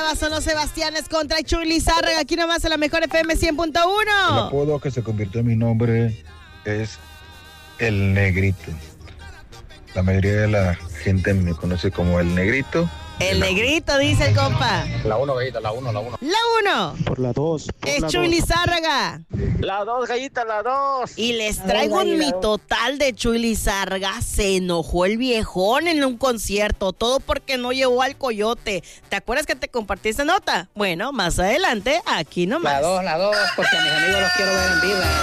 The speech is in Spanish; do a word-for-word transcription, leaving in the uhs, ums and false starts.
nueva son los Sebastianes contra Chuy Lizárraga, aquí nomás en la mejor F M cien punto El uno. apodo que se convirtió en mi nombre es El Negrito. La mayoría de la gente me conoce como El Negrito. El negrito, dice el compa. La uno, gallita, la uno, la uno. La uno Por la dos. es Chuy Lizárraga. La dos, gallita, la dos. Y les traigo un mitotal de Chuy Lizárraga. Se enojó el viejón en un concierto, todo porque no llevó al coyote. ¿Te acuerdas que te compartí esa nota? Bueno, más adelante, aquí nomás. La dos, la dos, porque a mis amigos los quiero ver en vida.